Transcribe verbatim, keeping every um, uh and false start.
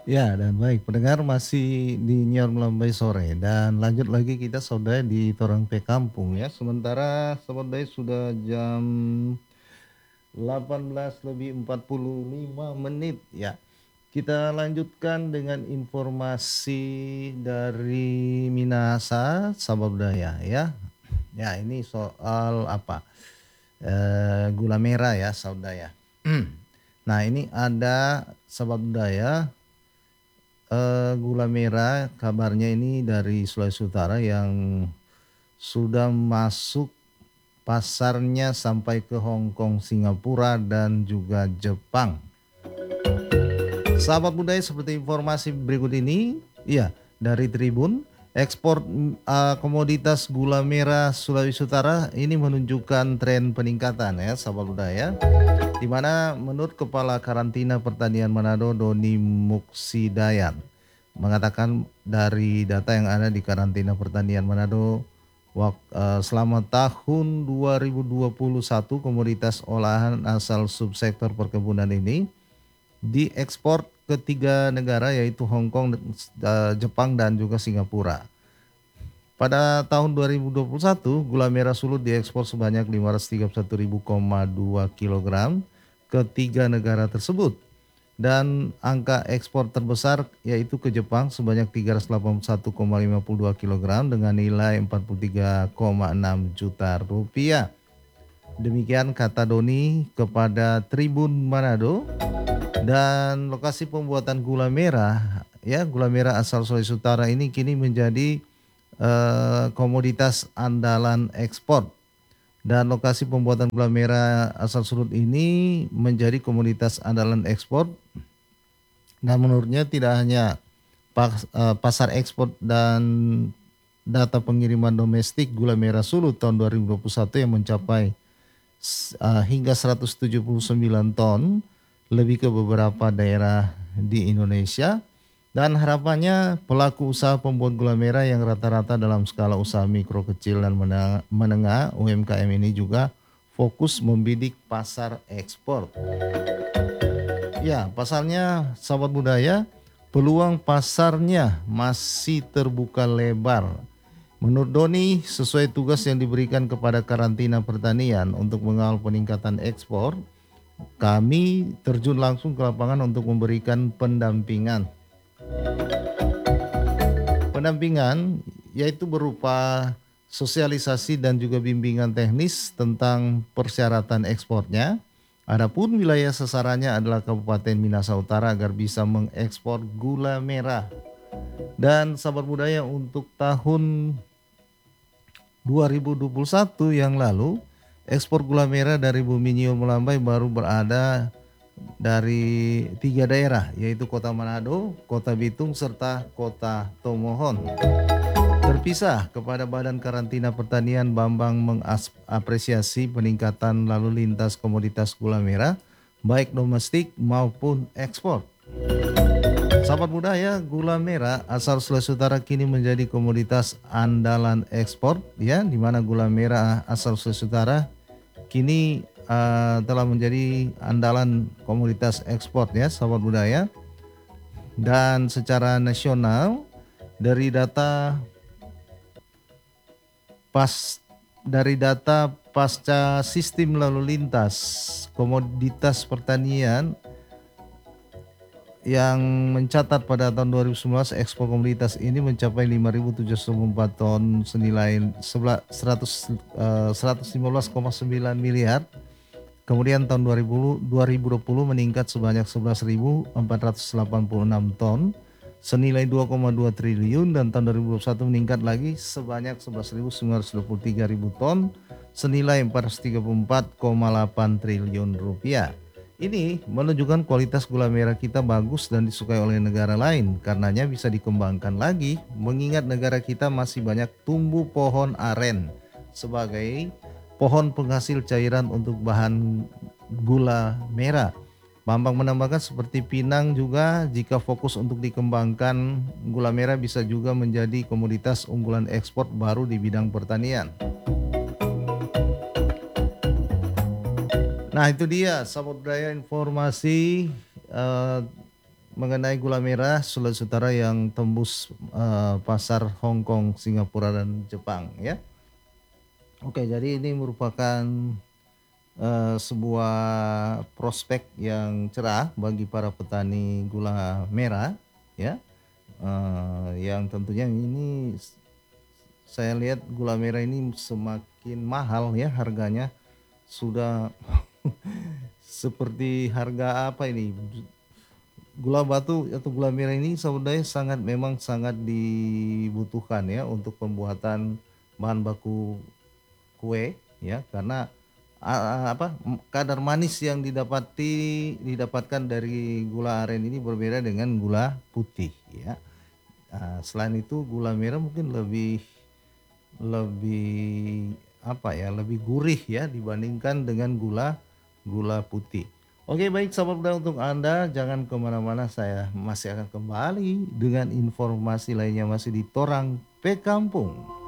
Ya, dan baik pendengar masih di Nyor Melambai Sore dan lanjut lagi kita saudara di Torang Pe Kampung ya. Sementara saudara sudah jam delapan belas lebih empat puluh lima menit ya. Kita lanjutkan dengan informasi dari Minahasa Sabah Budaya ya. Ya, ini soal apa? Eh, gula merah ya, saudara. Nah, ini ada Sabah Budaya eh, gula merah kabarnya ini dari Sulawesi Utara yang sudah masuk pasarnya sampai ke Hong Kong, Singapura dan juga Jepang. Sahabat budaya seperti informasi berikut ini, ya dari Tribun, ekspor uh, komoditas gula merah Sulawesi Utara ini menunjukkan tren peningkatan ya sahabat budaya. Di mana menurut Kepala Karantina Pertanian Manado Doni Muksidayan mengatakan dari data yang ada di Karantina Pertanian Manado wak- eh, selama tahun dua ribu dua puluh satu komoditas olahan asal subsektor perkebunan ini diekspor ke tiga negara yaitu Hong Kong, eh, Jepang dan juga Singapura. Pada tahun dua ribu dua puluh satu, gula merah sulut diekspor sebanyak lima ratus tiga puluh satu ribu koma dua kilogram ke tiga negara tersebut. Dan angka ekspor terbesar yaitu ke Jepang sebanyak tiga ratus delapan puluh satu koma lima puluh dua kilogram dengan nilai empat puluh tiga koma enam juta rupiah. Demikian kata Doni kepada Tribun Manado. Dan lokasi pembuatan gula merah, ya gula merah asal Sulawesi Utara ini kini menjadi eh, komoditas andalan ekspor. Dan lokasi pembuatan gula merah asal Sulut ini menjadi komoditas andalan ekspor. Dan menurutnya tidak hanya pas- eh, pasar ekspor dan data pengiriman domestik gula merah Sulut tahun dua ribu dua puluh satu yang mencapai uh, hingga seratus tujuh puluh sembilan ton lebih ke beberapa daerah di Indonesia. Dan harapannya pelaku usaha pembuat gula merah yang rata-rata dalam skala usaha mikro kecil dan menengah, menengah U M K M ini juga fokus membidik pasar ekspor. Ya, pasalnya sahabat budaya, peluang pasarnya masih terbuka lebar. Menurut Doni, sesuai tugas yang diberikan kepada karantina pertanian untuk mengawal peningkatan ekspor, kami terjun langsung ke lapangan untuk memberikan pendampingan. Pendampingan yaitu berupa sosialisasi dan juga bimbingan teknis tentang persyaratan ekspornya. Adapun wilayah sasarannya adalah Kabupaten Minahasa Utara agar bisa mengekspor gula merah. Dan sahabat budaya untuk tahun dua ribu dua puluh satu yang lalu, ekspor gula merah dari Bumi Nio Melambai baru berada dari tiga daerah yaitu Kota Manado, Kota Bitung serta Kota Tomohon. Terpisah kepada Badan Karantina Pertanian, Bambang mengapresiasi peningkatan lalu lintas komoditas gula merah baik domestik maupun ekspor. Sahabat budaya, gula merah asal Sulawesi Utara kini menjadi komoditas andalan ekspor ya, di mana gula merah asal Sulawesi Utara kini uh, telah menjadi andalan komoditas ekspor ya, sahabat budaya. Dan secara nasional dari data pas dari data pasca sistem lalu lintas komoditas pertanian yang mencatat pada tahun dua ribu sembilan belas ekspor komoditas ini mencapai lima ribu tujuh ratus empat ton senilai seratus, uh, seratus lima belas koma sembilan miliar. Kemudian tahun dua ribu, dua ribu dua puluh meningkat sebanyak sebelas ribu empat ratus delapan puluh enam ton senilai dua koma dua triliun, dan tahun dua ribu dua puluh satu meningkat lagi sebanyak sebelas ribu sembilan ratus dua puluh tiga ribu ton senilai empat ratus tiga puluh empat koma delapan triliun rupiah. Ini menunjukkan kualitas gula merah kita bagus dan disukai oleh negara lain, karenanya bisa dikembangkan lagi mengingat negara kita masih banyak tumbuh pohon aren sebagai pohon penghasil cairan untuk bahan gula merah. Bambang menambahkan seperti Pinang juga jika fokus untuk dikembangkan gula merah bisa juga menjadi komoditas unggulan ekspor baru di bidang pertanian. Nah itu dia sahabat budaya informasi uh, mengenai gula merah Sulawesi Utara yang tembus eh, pasar Hong Kong, Singapura dan Jepang ya. Oke, jadi ini merupakan eh, sebuah prospek yang cerah bagi para petani gula merah ya. Eh, yang tentunya ini s- saya lihat gula merah ini semakin mahal ya harganya, sudah seperti harga apa ini, gula batu atau gula merah ini sebenarnya sangat memang sangat dibutuhkan ya untuk pembuatan bahan baku kue ya, karena a- apa m- kadar manis yang didapati didapatkan dari gula aren ini berbeda dengan gula putih ya. Ah, selain itu gula merah mungkin lebih lebih apa ya, lebih gurih ya dibandingkan dengan gula gula putih. Oke baik sahabat muda, untuk Anda jangan kemana-mana, saya masih akan kembali dengan informasi lainnya masih di Torang Pe Kampung.